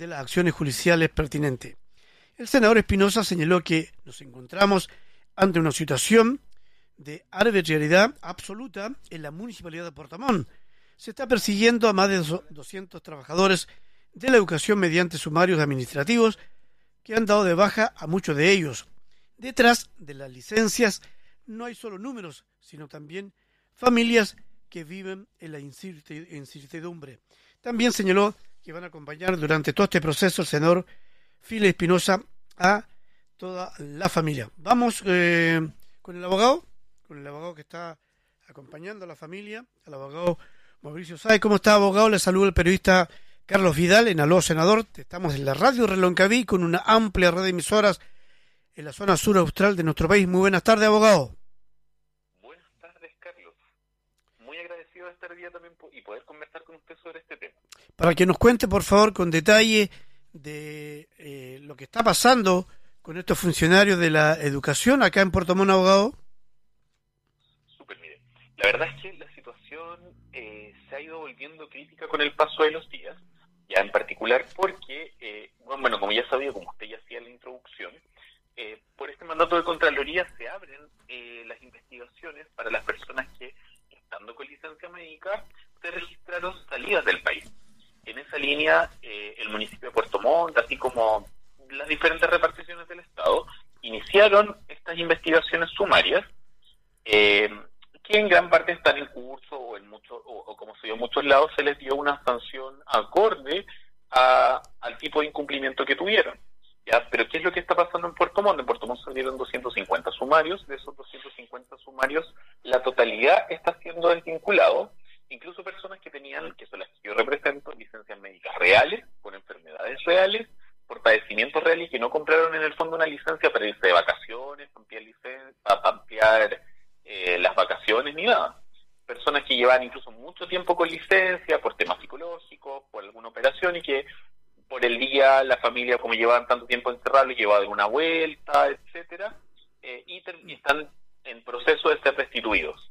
de las acciones judiciales pertinentes. El senador Espinosa señaló que nos encontramos ante una situación de arbitrariedad absoluta en la municipalidad de Puerto Montt. Se está persiguiendo a más de 200 trabajadores de la educación mediante sumarios administrativos que han dado de baja a muchos de ellos. Detrás de las licencias no hay solo números, sino también familias que viven en la incertidumbre. También señaló que van a acompañar durante todo este proceso el senador File Espinosa a toda la familia. Vamos con el abogado que está acompañando a la familia, al abogado Mauricio Sáez. ¿Cómo está, abogado? Le saluda el periodista Carlos Vidal en Aló Senador. Estamos en la radio Reloncaví con una amplia red de emisoras en la zona sur austral de nuestro país. Muy buenas tardes, abogado. Buenas tardes, Carlos. Muy agradecido de estar día también y poder conversar con usted sobre este tema. Para que nos cuente, por favor, con detalle de lo que está pasando con estos funcionarios de la educación acá en Puerto Montt, abogado. Súper, mire. La verdad es que la situación se ha ido volviendo crítica con el paso de los días, ya en particular porque, bueno, como ya sabía, como usted ya hacía la introducción, por este mandato de Contraloría se abren las investigaciones para las personas que, estando con licencia médica, se registraron salidas del país. En esa línea, el municipio de Puerto Montt, así como las diferentes reparticiones del Estado, iniciaron estas investigaciones sumarias, que en gran parte están en curso, o como se dio en muchos lados, se les dio una sanción acorde al tipo de incumplimiento que tuvieron. ¿Ya? Pero ¿qué es lo que está pasando en Puerto Montt? En Puerto Montt salieron 250 sumarios. De esos 250 sumarios, la totalidad está siendo desvinculado. Incluso personas que tenían, que son las que yo represento, licencias médicas reales, con enfermedades reales, por padecimientos reales, y que no compraron en el fondo una licencia para irse de vacaciones, para ampliar las vacaciones, ni nada. Personas que llevan incluso mucho tiempo con licencia, por temas psicológicos, por alguna operación, y que por el día la familia, como llevaban tanto tiempo encerrados, llevaba de una vuelta, etcétera, y están en proceso de ser restituidos.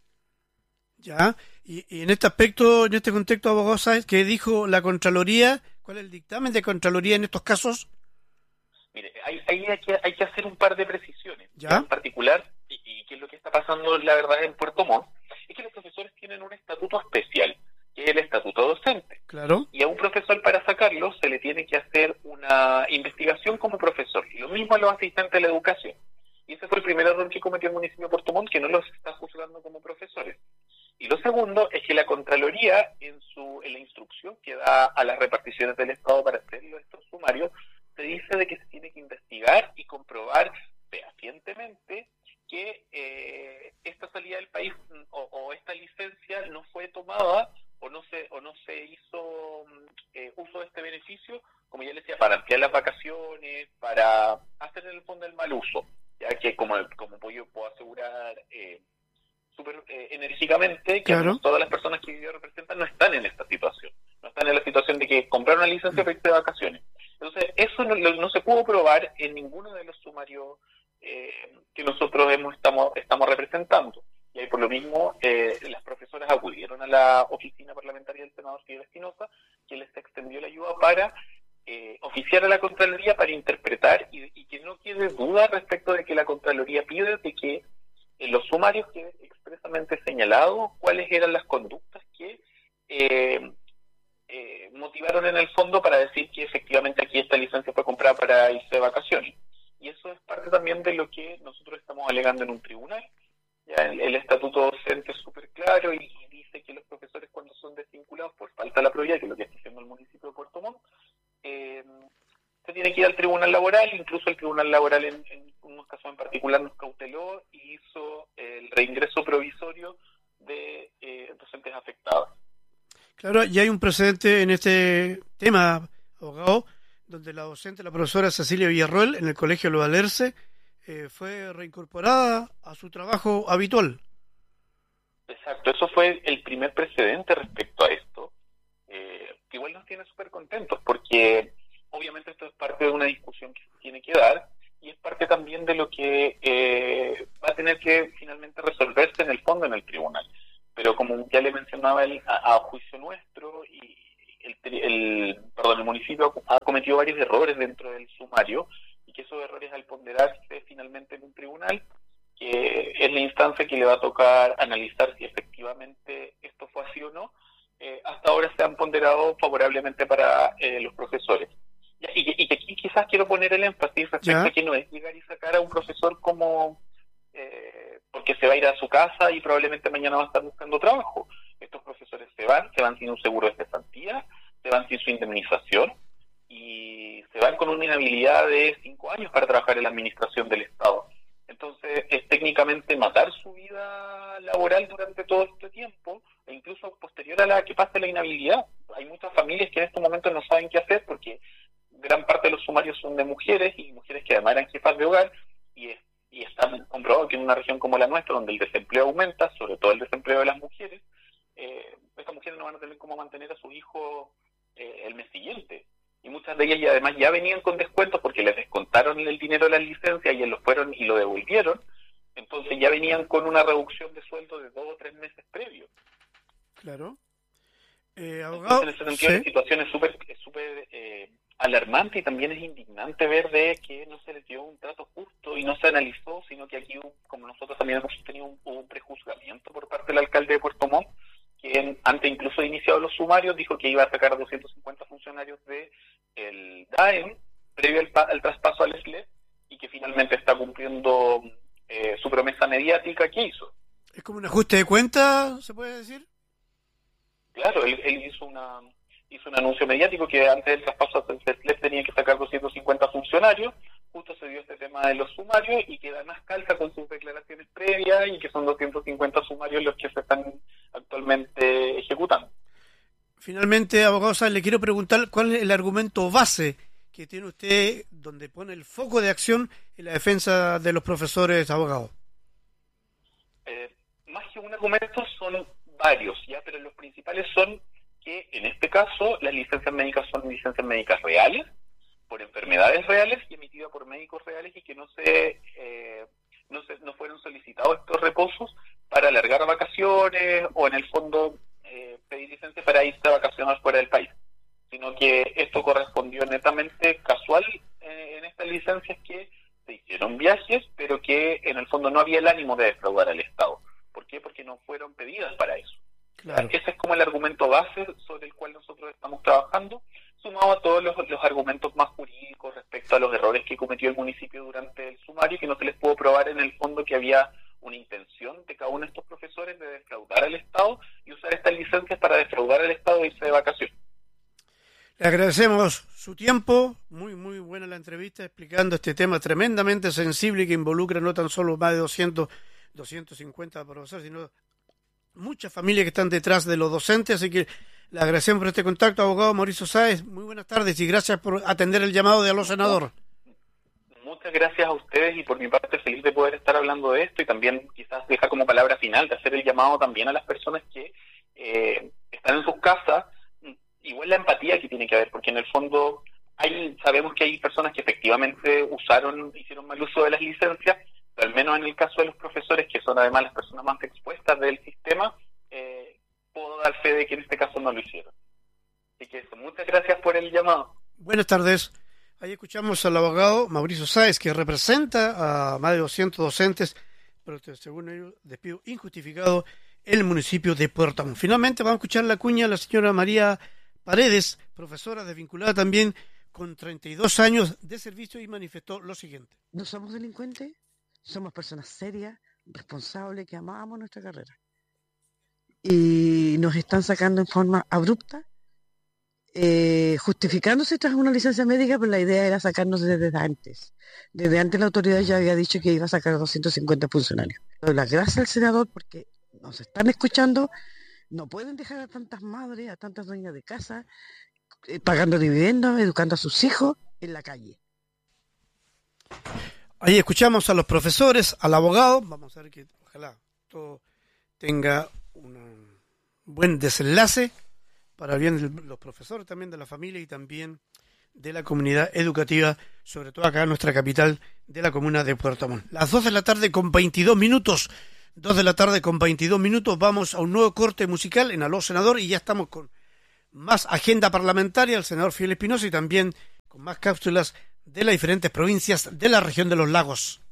Ya, y en este aspecto, en este contexto, abogado, ¿sabes qué dijo la Contraloría? ¿Cuál es el dictamen de Contraloría en estos casos? Mire, hay que hacer un par de precisiones. ¿Ya? En particular, y qué es lo que está pasando, la verdad, en Puerto Montt, es que los profesores tienen un estatuto especial, que es el estatuto docente. Claro. Y a un profesor, para sacarlo, se le tiene que hacer una investigación como profesor. Y lo mismo a los asistentes de la educación. Y ese fue el primer error que cometió el municipio de Puerto Montt, que no los está juzgando como profesores. Y lo segundo es que la Contraloría, en la instrucción que da a las reparticiones del Estado para hacer estos sumarios, se dice de que se tiene que investigar y comprobar fehacientemente que esta salida del país o esta licencia no fue tomada o no se hizo uso de este beneficio, como ya les decía, para ampliar las vacaciones, para hacer en el fondo el mal uso, ya que como yo puedo asegurar súper enérgicamente que claro, todas las personas que yo representan no están en esta situación, no están en la situación de que compraron una licencia para irse de vacaciones. Entonces, eso no se pudo probar en ninguno de los sumarios que nosotros estamos representando. Y ahí por lo mismo las profesoras acudieron a la oficina parlamentaria del senador Fidel Espinosa, que les extendió la ayuda para oficiar a la Contraloría para interpretar y que no quede duda respecto de que la Contraloría pide de que en los sumarios quede expresamente señalado cuáles eran las conductas que motivaron en el fondo para decir que efectivamente aquí esta licencia fue comprada para irse de vacaciones. Y eso es parte también de lo que nosotros estamos alegando en un tribunal. Ya el estatuto docente es súper claro y dice que los profesores, cuando son desvinculados por falta de la probidad, que es lo que está haciendo el municipio de Puerto Montt, se tiene que ir al tribunal laboral. Incluso el tribunal laboral en unos casos en particular nos cauteló y hizo el reingreso provisorio de docentes afectados. Claro, y hay un precedente en este tema, abogado, donde la docente, la profesora Cecilia Villarroel, en el Colegio Lo Valerce, fue reincorporada a su trabajo habitual. Exacto, eso fue el primer precedente respecto a esto, que igual nos tiene súper contentos, porque obviamente esto es parte de una discusión que se tiene que dar, y es parte también de lo que va a tener que finalmente resolverse en el fondo en el tribunal. Pero como ya le mencionaba, a juicio nuestro, y el municipio ha cometido varios errores dentro del sumario y que esos errores al ponderarse finalmente en un tribunal, que es la instancia que le va a tocar analizar si efectivamente esto fue así o no, hasta ahora se han ponderado favorablemente para los profesores. Y que aquí quizás quiero poner el énfasis respecto a que no es llegar y sacar a un profesor como porque se va a ir a su casa y probablemente mañana va a estar buscando trabajo. Estos profesores se van sin un seguro de cesantía, se van sin su indemnización y se van con una inhabilidad de 5 años para trabajar en la administración del Estado. Entonces es técnicamente matar su vida laboral durante todo este tiempo e incluso posterior a la que pase la inhabilidad. Hay muchas familias que en estos momentos no saben qué hacer porque gran parte de los sumarios son de mujeres y mujeres que además eran jefas de hogar y está comprobado que en una región como la nuestra, donde el desempleo aumenta, sobre todo el desempleo de las mujeres, estas mujeres no van a tener cómo mantener a sus hijos el mes siguiente. Y muchas de ellas y además ya venían con descuentos porque les descontaron el dinero de las licencias y ellos fueron y lo devolvieron. Entonces ya venían con una reducción de sueldo de 2 o 3 meses previos. Claro. Abogado, entonces, en ese sentido, la situación es súper alarmante y también es indignante ver de que no se les dio un trato justo y no se analizó, sino que aquí, como nosotros también hemos tenido un prejuzgamiento por parte del alcalde de Puerto Montt, que antes incluso de iniciado los sumarios dijo que iba a sacar a 250 funcionarios del DAEM previo al traspaso al SLEP y que finalmente está cumpliendo su promesa mediática que hizo. ¿Es como un ajuste de cuenta, se puede decir? Claro, él hizo un anuncio mediático que antes del traspaso al SLEP tenía que sacar 250 funcionarios, justo se dio este tema de los sumarios y que además calza con sus declaraciones previas y que son 250 sumarios los que se están actualmente ejecutando. Finalmente, abogado Sáez, le quiero preguntar cuál es el argumento base que tiene usted donde pone el foco de acción en la defensa de los profesores abogados. Más que un argumento son varios, ya, pero los principales son que en este caso las licencias médicas son licencias médicas reales, por enfermedades reales y emitidas por médicos reales y que no fueron solicitados estos reposos para alargar vacaciones o en el fondo pedir licencia para irse a vacacionar fuera del país, sino que esto correspondió netamente casual en estas licencias que se hicieron viajes, pero que en el fondo no había el ánimo de defraudar al Estado. ¿Por qué? Porque no fueron pedidas para eso. Claro. Ese es como el argumento base sobre el cual nosotros estamos trabajando, sumado a todos los argumentos más jurídicos respecto a los errores que cometió el municipio durante el sumario, que no se les pudo probar en el fondo que había una intención de cada uno de estos profesores de defraudar al Estado y usar estas licencias para defraudar al Estado e irse de vacaciones. Le agradecemos su tiempo, muy buena la entrevista explicando este tema tremendamente sensible que involucra no tan solo más de 250 profesores, sino muchas familias que están detrás de los docentes, así que le agradecemos por este contacto, abogado Mauricio Sáez. Muy buenas tardes y gracias por atender el llamado de Aló Senador. Muchas gracias a ustedes y por mi parte feliz de poder estar hablando de esto y también quizás dejar como palabra final de hacer el llamado también a las personas que están en sus casas, igual la empatía que tiene que haber, porque en el fondo sabemos que hay personas que efectivamente hicieron mal uso de las licencias, pero al menos en el caso de los profesores, que son además las personas más expuestas del sistema, puedo dar fe de que en este caso no lo hicieron. Así que eso, muchas gracias por el llamado. Buenas tardes. Ahí escuchamos al abogado Mauricio Sáez, que representa a más de 200 docentes, pero según ellos, despido injustificado en el municipio de Puerto Montt. Finalmente vamos a escuchar la cuña a la señora María Paredes, profesora desvinculada también con 32 años de servicio, y manifestó lo siguiente. No somos delincuentes, somos personas serias, responsables, que amamos nuestra carrera. Y nos están sacando en forma abrupta, justificándose tras una licencia médica, pero la idea era sacarnos desde antes. Desde antes la autoridad ya había dicho que iba a sacar 250 funcionarios. Doy las gracias al senador porque nos están escuchando. No pueden dejar a tantas madres, a tantas dueñas de casa, pagando dividendos, educando a sus hijos en la calle. Ahí escuchamos a los profesores, al abogado. Vamos a ver que ojalá todo tenga un buen desenlace para el bien de los profesores, también de la familia y también de la comunidad educativa, sobre todo acá en nuestra capital de la comuna de Puerto Montt. Las 2 de la tarde con 22 minutos. 2 de la tarde con 22 minutos. Vamos a un nuevo corte musical en Aló Senador y ya estamos con más agenda parlamentaria el senador Fidel Espinosa y también con más cápsulas de las diferentes provincias de la región de los lagos.